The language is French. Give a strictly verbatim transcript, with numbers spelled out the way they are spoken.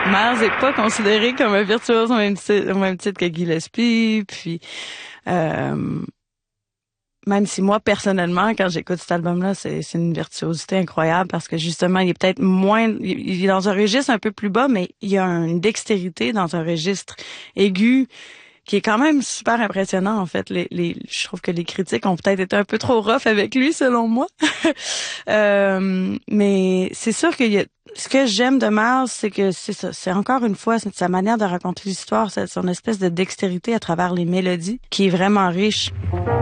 Miles n'est pas considéré comme un virtuose au même titre, au même titre que Gillespie, puis euh, même si moi, personnellement, quand j'écoute cet album-là, c'est, c'est une virtuosité incroyable parce que justement, il est peut-être moins, il est dans un registre un peu plus bas, mais il y a une dextérité dans un registre aigu qui est quand même super impressionnant, en fait. Les, les, je trouve que les critiques ont peut-être été un peu trop rough avec lui, selon moi. euh, mais c'est sûr qu'il y a, ce que j'aime de Miles, c'est que c'est ça, c'est encore une fois, c'est sa manière de raconter l'histoire, c'est son espèce de dextérité à travers les mélodies qui est vraiment riche.